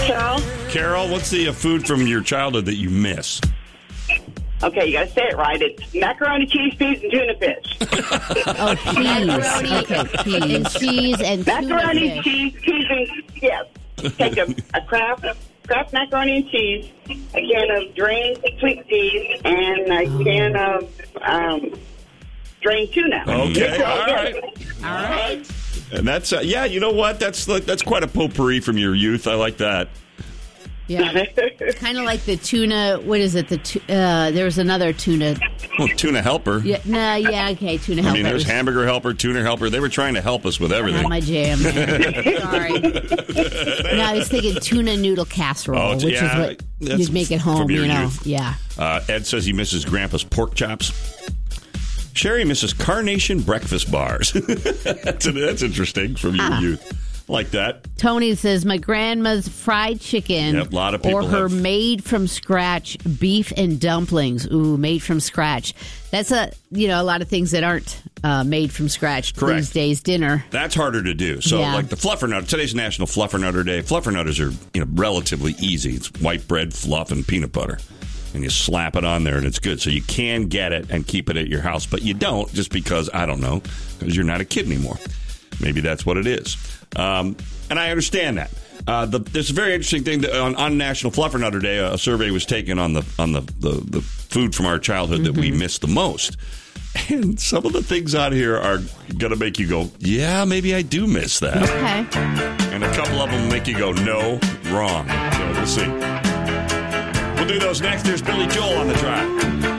Carol. Carol, what's the food from your childhood that you miss? Okay, you got to say it right. It's macaroni, cheese, peas, and tuna fish. Oh, peas. Okay, peas. And cheese and macaroni, tuna cheese, peas, and yes. Take a Kraft macaroni and cheese, a can of drained sweet peas, and a can of drained tuna. Okay, all right. All right. And that's you know what? That's quite a potpourri from your youth. I like that. Yeah, it's kind of like the tuna. What is it? There was another tuna. Well, tuna helper. Yeah, okay, tuna helper. I mean, there's hamburger helper, tuna helper. They were trying to help us with everything. Not my jam, man. Sorry. No, I was thinking tuna noodle casserole, which is what you'd make at home. You know, youth. Yeah. Ed says he misses Grandpa's pork chops. Sherry misses carnation breakfast bars. That's interesting from your youth. Like that. Tony says, my grandma's fried chicken. Yep, a lot of people or her made-from-scratch beef and dumplings. Ooh, made from scratch. That's a lot of things that aren't made from scratch these days. Dinner. That's harder to do. So, like the fluffernutter. Today's National Fluffernutter Day. Fluffernutters are relatively easy. It's white bread, fluff, and peanut butter. And you slap it on there, and it's good. So you can get it and keep it at your house, but you don't just because, I don't know, because you're not a kid anymore. Maybe that's what it is. And I understand that. There's a very interesting thing that on National Fluffernutter Day. A survey was taken on the food from our childhood that we miss the most. And some of the things on here are going to make you go, yeah, maybe I do miss that. Okay. And a couple of them make you go, no, wrong. So we'll see. We'll do those next. There's Billy Joel on the drive.